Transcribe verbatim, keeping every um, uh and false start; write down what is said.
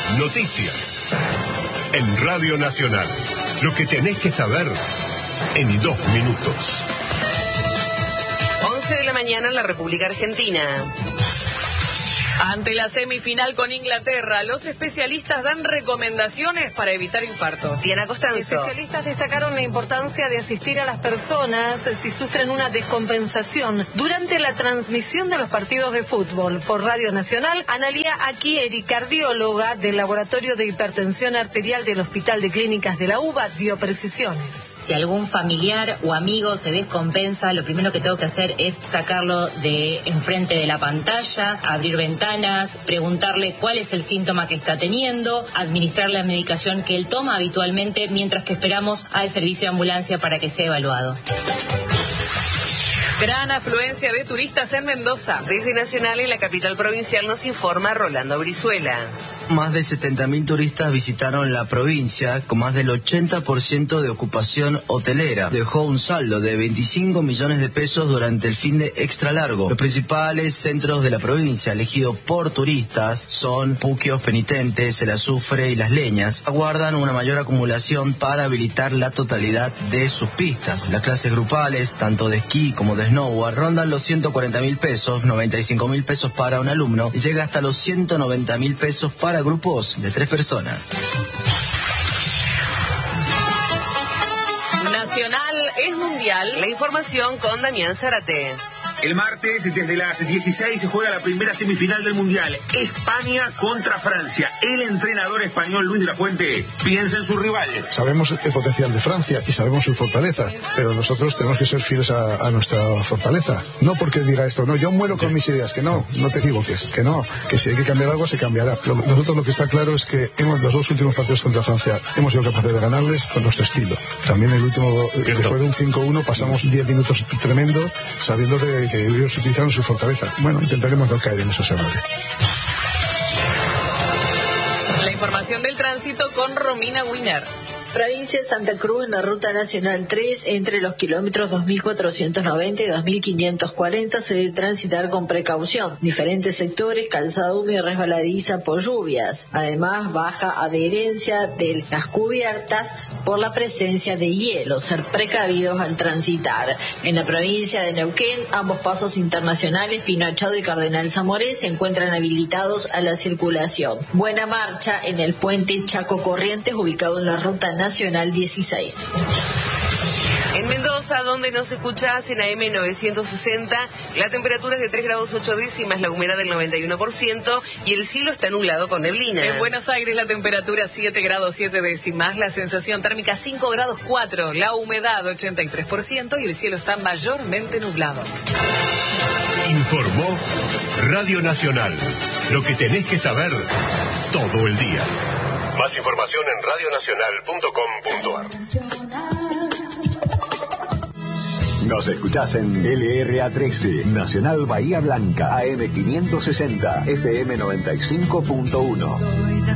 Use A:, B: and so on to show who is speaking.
A: Noticias. En Radio Nacional. Lo que tenés que saber en dos minutos.
B: once de la mañana en la República Argentina.
C: Ante la semifinal con Inglaterra, los especialistas dan recomendaciones para evitar infartos.
B: Diana Costanzo.
D: Especialistas destacaron la importancia de asistir a las personas si sufren una descompensación durante la transmisión de los partidos de fútbol. Por Radio Nacional, Analía Aquieri, cardióloga del Laboratorio de Hipertensión Arterial del Hospital de Clínicas de la UBA, dio precisiones.
E: Si algún familiar o amigo se descompensa, lo primero que tengo que hacer es sacarlo de enfrente de la pantalla, abrir ventanas, preguntarle cuál es el síntoma que está teniendo, administrar la medicación que él toma habitualmente mientras que esperamos al servicio de ambulancia para que sea evaluado.
C: Gran afluencia de turistas en Mendoza.
B: Desde Nacional, en la capital provincial, nos informa Rolando Brizuela.
F: Más de setenta mil turistas visitaron la provincia, con más del ochenta por ciento de ocupación hotelera. Dejó un saldo de veinticinco millones de pesos durante el fin de extra largo. Los principales centros de la provincia, elegidos por turistas, son Puquios, Penitentes, El Azufre y Las Leñas. Aguardan una mayor acumulación para habilitar la totalidad de sus pistas. Las clases grupales, tanto de esquí como de snowboard, rondan los ciento cuarenta mil pesos, noventa y cinco mil pesos para un alumno y llega hasta los ciento noventa mil pesos para grupos de tres personas.
C: Nacional es mundial.
B: La información con Damián Zárate.
G: El martes, desde las dieciséis, se juega la primera semifinal del Mundial. España contra Francia. El entrenador español Luis de la Fuente piensa en su rival.
H: Sabemos el potencial de Francia y sabemos su fortaleza, pero nosotros tenemos que ser fieles a, a nuestra fortaleza. No porque diga esto, no, yo muero con mis ideas, que no, no te equivoques, que no, que si hay que cambiar algo se cambiará. Pero nosotros lo que está claro es que hemos los dos últimos partidos contra Francia hemos sido capaces de ganarles con nuestro estilo. También el último, después de un cinco uno, pasamos diez minutos tremendo, sabiendo de que ellos utilizaron su fortaleza. Bueno, intentaremos no caer en esos errores.
C: La información del tránsito con Romina Winer.
I: Provincia de Santa Cruz, en la Ruta Nacional tres, entre los kilómetros dos mil cuatrocientos noventa y dos mil quinientos cuarenta, se debe transitar con precaución. Diferentes sectores, calzada húmeda y resbaladiza por lluvias. Además, baja adherencia de las cubiertas por la presencia de hielo. Ser precavidos al transitar. En la provincia de Neuquén, ambos pasos internacionales, Pinochado y Cardenal Zamoré, se encuentran habilitados a la circulación. Buena marcha en el puente Chaco Corrientes, ubicado en la Ruta Nacional dieciséis.
B: En Mendoza, donde nos escuchás en A M novecientos sesenta, la temperatura es de tres grados ocho décimas, la humedad del noventa y uno por ciento y el cielo está nublado con neblina.
C: En Buenos Aires la temperatura siete grados siete décimas, la sensación térmica cinco grados cuatro, la humedad ochenta y tres por ciento y el cielo está mayormente nublado.
A: Informó Radio Nacional. Lo que tenés que saber todo el día. Más información en radio nacional punto com punto a r.
J: Nos escuchás en L R A trece, Nacional Bahía Blanca, A M quinientos sesenta, F M noventa y cinco punto uno.